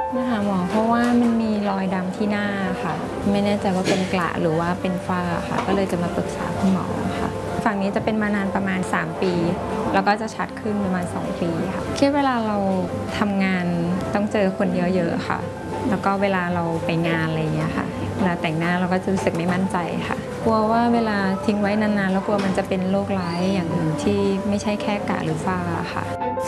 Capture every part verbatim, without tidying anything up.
มาหาหมอเพราะว่ามันมีรอยดำที่หน้าค่ะไม่แน่ใจว่าเป็นกระหรือว่าเป็นฝ้าค่ะก็เลยจะมาปรึกษาคุณหมอค่ะฝั่งนี้จะเป็นมานานประมาณสามปีแล้วก็จะชัดขึ้นประมาณสองปีค่ะคิดเวลาเราทำงานต้องเจอคนเยอะๆค่ะแล้วก็เวลาเราไปงานอะไรอย่างเงี้ยค่ะเวลาแต่งหน้าเราก็จะรู้สึกไม่มั่นใจค่ะกลัวว่าเวลาทิ้งไว้นานๆแล้วกลัวมันจะเป็นโรคร้ายอย่างอื่นที่ไม่ใช่แค่กระหรือฝ้าค่ะ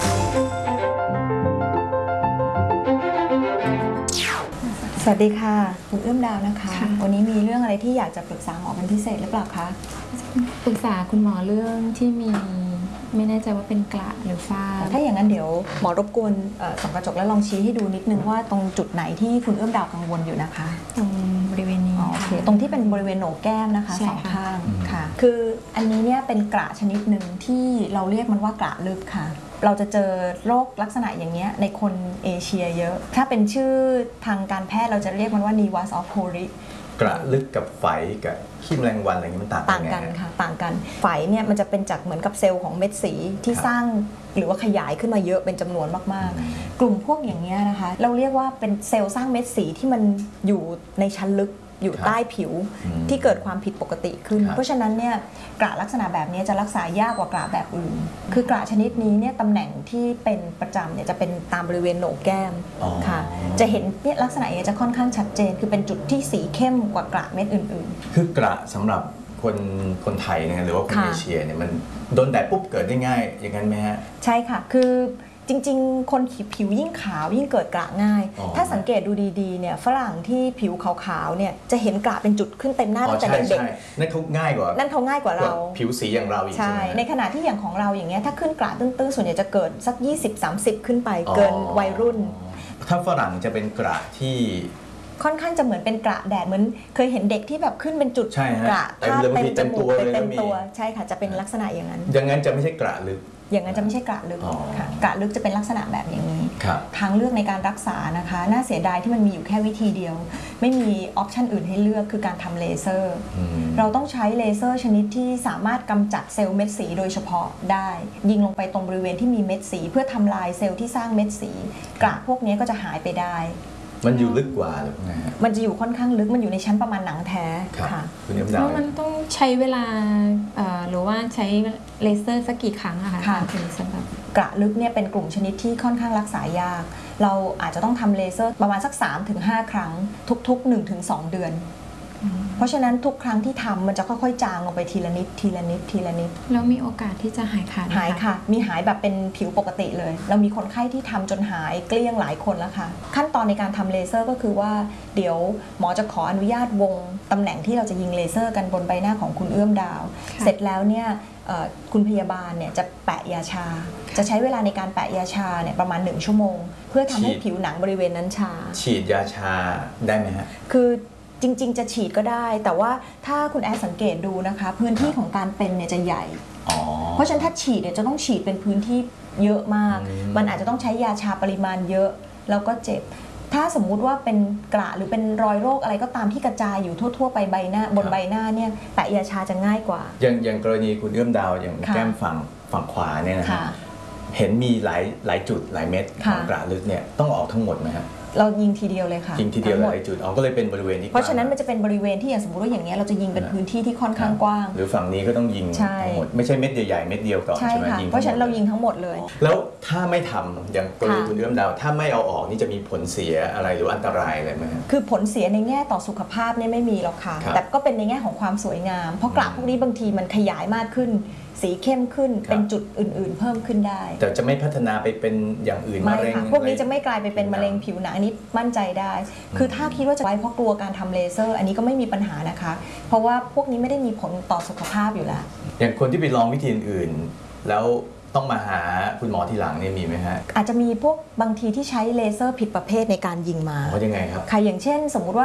สวัสดีค่ะคุณเอื้อมดาวนะคะวันนี้มีเรื่องอะไรที่อยากจะปรึกษาหมอเป็นพิเศษหรือเปล่าคะปรึกษาคุณหมอเรื่องที่มีไม่แน่ใจว่าเป็นกระหรือฝ้าถ้าอย่างนั้นเดี๋ยวหมอรบกวนส่องกระจกแล้วลองชี้ให้ดูนิดนึงว่าตรงจุดไหนที่คุณเอื้อมดาวกังวลอยู่นะคะตรงบริเวณนี้โอเคตรงที่เป็นบริเวณโหนกแก้มนะคะสองข้างค่ะคืออันนี้เนี่ยเป็นกระชนิดหนึ่งที่เราเรียกมันว่ากระลึกค่ะเราจะเจอโรคลักษณะอย่างเงี้ยในคนเอเชียเยอะถ้าเป็นชื่อทางการแพทย์เราจะเรียกมันว่า Nevus of Cori กระลึกกับไฝกับขี้แมลงวันอะไรอย่างนี้มันต่างกันต่างกันค่ะต่างกันไฝเนี่ยมันจะเป็นจากเหมือนกับเซลล์ของเม็ดสีที่สร้างหรือว่าขยายขึ้นมาเยอะเป็นจำนวนมากๆกลุ่มพวกอย่างเงี้ยนะคะเราเรียกว่าเป็นเซลล์สร้างเม็ดสีที่มันอยู่ในชั้นลึกอยู่ใต้ผิวที่เกิดความผิดปกติขึ้นเพราะฉะนั้นเนี่ยกระลักษณะแบบนี้จะรักษายากกว่ากระแบบอื่นคือกระชนิดนี้เนี่ยตำแหน่งที่เป็นประจำเนี่ยจะเป็นตามบริเวณโหนกแก้มค่ะจะเห็นเนี่ยลักษณะอย่างนี้จะค่อนข้างชัดเจนคือเป็นจุดที่สีเข้มกว่ากระเม็ดอื่นๆคือกระสำหรับคนคนไทยนะหรือว่าคนเอเชียเนี่ยมันโดนแดดปุ๊บเกิดได้ง่ายอย่างนั้นไหมฮะใช่ค่ะคือจริงๆคนผิวยิ่งขาวยิ่งเกิดกระง่ายถ้าสังเกตดูดีๆเนี่ยฝรั่งที่ผิวขาวๆเนี่ยจะเห็นกระเป็นจุดขึ้นเต็มหน้าตั้งแต่เด็กๆนั่นเขาง่ายกว่านั่นเขาง่ายกว่าเราผิวสีอย่างเราอีกใช่ในขณะที่อย่างของเราอย่างเงี้ยถ้าขึ้นกระตื้นๆส่วนใหญ่จะเกิดสัก ยี่สิบสามสิบ ขึ้นไปเกินวัยรุ่นถ้าฝรั่งจะเป็นกระที่ค่อนข้างจะเหมือนเป็นกระแดดเหมือนเคยเห็นเด็กที่แบบขึ้นเป็นจุดกระภาพเต็มจมูกเต็มตัวใช่ค่ะจะเป็นลักษณะอย่างนั้นอย่างนั้นจะไม่ใช่กระลึกอย่างนั้นจะไม่ใช่กระลึกค่ะกระลึกจะเป็นลักษณะแบบอย่างนี้ทางเลือกในการรักษานะคะน่าเสียดายที่มันมีอยู่แค่วิธีเดียวไม่มีออปชันอื่นให้เลือกคือการทำเลเซอร์เราต้องใช้เลเซอร์ชนิดที่สามารถกำจัดเซลล์เม็ดสีโดยเฉพาะได้ยิงลงไปตรงบริเวณที่มีเม็ดสีเพื่อทำลายเซลล์ที่สร้างเม็ดสีกระพวกนี้ก็จะหายไปได้มันอยู่ลึกกว่าหรือไงฮะมันจะอยู่ค่อนข้างลึกมันอยู่ในชั้นประมาณหนังแท้ค่ะเพราะมันต้องใช้เวลาหรือว่าใช้เลเซอร์สักกี่ครั้งอะคะถึงสำหรับกระลึกเนี่ยเป็นกลุ่มชนิดที่ค่อนข้างรักษายากเราอาจจะต้องทำเลเซอร์ประมาณสัก สามถึงห้า ครั้งทุกๆ หนึ่งถึงสอง เดือนเพราะฉะนั้นทุกครั้งที่ทำมันจะค่อยๆจางลงไปทีละนิดทีละนิดทีละนิดแล้วมีโอกาสที่จะหายขาดหายค่ะมีหายแบบเป็นผิวปกติเลยเรามีคนไข้ที่ทำจนหายเกลี้ยงหลายคนแล้วค่ะขั้นตอนในการทำเลเซอร์ก็คือว่าเดี๋ยวหมอจะขออนุญาตวงตำแหน่งที่เราจะยิงเลเซอร์กันบนใบหน้าของคุณเอื้อมดาวเสร็จแล้วเนี่ยคุณพยาบาลเนี่ยจะแปะยาชาจะใช้เวลาในการแปะยาชาเนี่ยประมาณหนึ่งชั่วโมงเพื่อทำให้ผิวหนังบริเวณนั้นชาฉีดยาชาได้ไหมฮะคือจริงๆจะฉีดก็ได้แต่ว่าถ้าคุณแอร์สังเกตดูนะคะพื้นที่ของการเป็นเนี่ยจะใหญ่เพราะฉะนั้นถ้าฉีดเนี่ยจะต้องฉีดเป็นพื้นที่เยอะมากมันอาจจะต้องใช้ยาชาปริมาณเยอะแล้วก็เจ็บถ้าสมมุติว่าเป็นกระหรือเป็นรอยโรคอะไรก็ตามที่กระจายอยู่ทั่วๆไปใบหน้าบนใบหน้าเนี่ยแปะยาชาจะง่ายกว่าอย่างอย่างกรณีคุณเอื้อมดาวอย่างแก้มฝั่งฝั่งขวาเนี่ยนะเห็นมีหลายหลายจุดหลายเม็ดของกระลึกเนี่ยต้องออกทั้งหมดไหมครับเรายิงทีเดียวเลยค่ะยิงทีเดียวหลายจุดอ๋อก็เลยเป็นบริเวณที่เพราะฉะนั้นมันจะเป็นบริเวณที่อย่างสมมติว่าอย่างเงี้ยเราจะยิงเป็นพื้นที่ที่ค่อนข้างกว้างหรือฝั่งนี้ก็ต้องยิงทั้งหมดไม่ใช่เม็ดใหญ่ๆเม็ดเดียวก่อนใช่ไหมยิงเพราะฉะนั้นเรายิงทั้งหมดเลยแล้วถ้าไม่ทำอย่างกรณีคุณเอื้อมดาวถ้าไม่เอาออกนี่จะมีผลเสียอะไรหรืออันตรายอะไรไหมคือผลเสียในแง่ต่อสุขภาพเนี่ยไม่มีหรอกค่ะแต่ก็เป็นในแง่ของความสวยงามเพราะกระพวกนี้บางทีมันขยายมากขึ้นสีเข้มขึ้นเป็นจุดอื่นๆเพิ่มขึ้นได้แต่จะไม่พัฒนาไปเป็นอย่างอื่นไม่ค่ะพวกนี้จะไม่กลายไปเป็นมะเร็งผิวหนังอันนี้มั่นใจได้คือถ้าคิดว่าจะไว้เพราะกลัวการทำเลเซอร์อันนี้ก็ไม่มีปัญหานะคะเพราะว่าพวกนี้ไม่ได้มีผลต่อสุขภาพอยู่แล้วอย่างคนที่ไปลองวิธีอื่นแล้วต้องมาหาคุณหมอทีหลังเนี่ยมีไหมฮะอาจจะมีพวกบางทีที่ใช้เลเซอร์ผิดประเภทในการยิงมาเพราะยังไงครับค่ะอย่างเช่นสมมุติว่า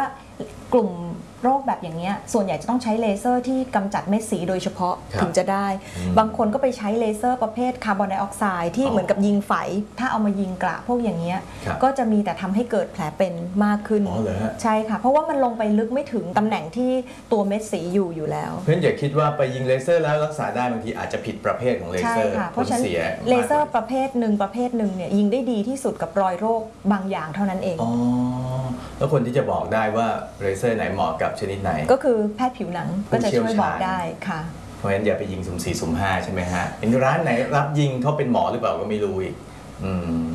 กลุ่มโรคแบบอย่างเงี้ยส่วนใหญ่จะต้องใช้เลเซอร์ที่กำจัดเม็ดสีโดยเฉพาะถึงจะได้บางคนก็ไปใช้เลเซอร์ประเภทคาร์บอนไดออกไซด์ที่เหมือนกับยิงไฝถ้าเอามายิงกระพวกอย่างเงี้ยก็จะมีแต่ทำให้เกิดแผลเป็นมากขึ้นอ๋อเหรอฮะใช่ค่ะเพราะว่ามันลงไปลึกไม่ถึงตำแหน่งที่ตัวเม็ดสีอยู่อยู่แล้วเพื่อนอย่าคิดว่าไปยิงเลเซอร์แล้วรักษาได้บางทีอาจจะผิดประเภทของเลใช่เซอร์ค่ะเพราะฉะนั้นผลสียเลเซอร์ประเภทหนึ่งประเภทหนึ่งเนี่ยยิงได้ดีที่สุดกับรอยโรคบางอย่างเท่านั้นเองอ๋อแล้วคนที่จะบอกได้ว่าเลเซอร์ไหนเหมาะกับชนิดไหนก็คือแพทย์ผิวหนังก็จะช่วยบอกได้ค่ะเพราะฉะนั้นอย่าไปยิงสุ่มสี่สุ่มห้าใช่ไหมฮะเป็นร้านไหนรับยิงเขาเป็นหมอหรือเปล่าก็ไม่รู้อีกอืม